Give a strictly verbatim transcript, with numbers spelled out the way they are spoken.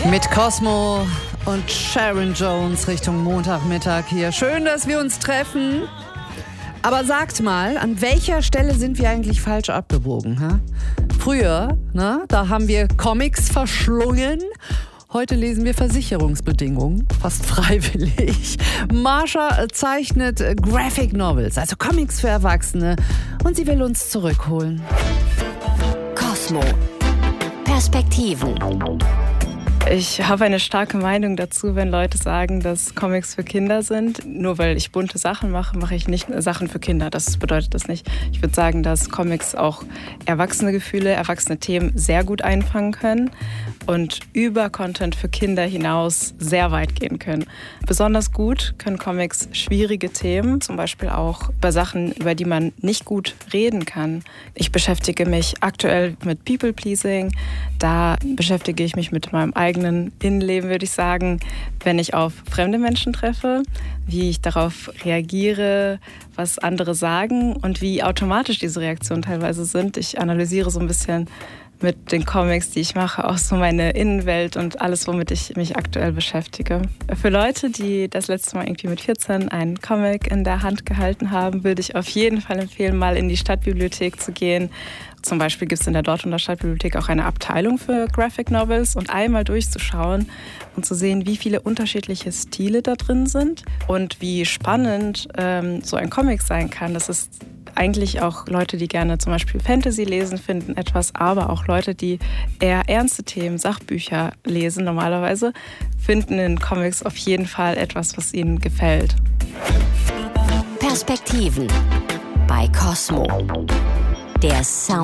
Mit Cosmo und Sharon Jones Richtung Montagmittag hier. Schön, dass wir uns treffen. Aber sagt mal, an welcher Stelle sind wir eigentlich falsch abgebogen? Ha? Früher, ne, da haben wir Comics verschlungen. Heute lesen wir Versicherungsbedingungen, fast freiwillig. Marsha zeichnet Graphic Novels, also Comics für Erwachsene. Und sie will uns zurückholen. Cosmo. Perspektiven. Ich habe eine starke Meinung dazu, wenn Leute sagen, dass Comics für Kinder sind. Nur weil ich bunte Sachen mache, mache ich nicht Sachen für Kinder. Das bedeutet das nicht. Ich würde sagen, dass Comics auch erwachsene Gefühle, erwachsene Themen sehr gut einfangen können und über Content für Kinder hinaus sehr weit gehen können. Besonders gut können Comics schwierige Themen, zum Beispiel auch über Sachen, über die man nicht gut reden kann. Ich beschäftige mich aktuell mit People-Pleasing. Da beschäftige ich mich mit meinem eigenen Innenleben, würde ich sagen, wenn ich auf fremde Menschen treffe, wie ich darauf reagiere, was andere sagen und wie automatisch diese Reaktionen teilweise sind. Ich analysiere so ein bisschen mit den Comics, die ich mache, auch so meine Innenwelt und alles, womit ich mich aktuell beschäftige. Für Leute, die das letzte Mal irgendwie mit vierzehn einen Comic in der Hand gehalten haben, würde ich auf jeden Fall empfehlen, mal in die Stadtbibliothek zu gehen. Zum Beispiel gibt es in der Dortmunder Stadtbibliothek auch eine Abteilung für Graphic Novels und einmal durchzuschauen und zu sehen, wie viele unterschiedliche Stile da drin sind und wie spannend ähm, so ein Comic sein kann. Das ist eigentlich auch Leute, die gerne zum Beispiel Fantasy lesen, finden etwas, aber auch Leute, die eher ernste Themen, Sachbücher lesen normalerweise, finden in Comics auf jeden Fall etwas, was ihnen gefällt. Perspektiven bei Cosmo. Der Sound.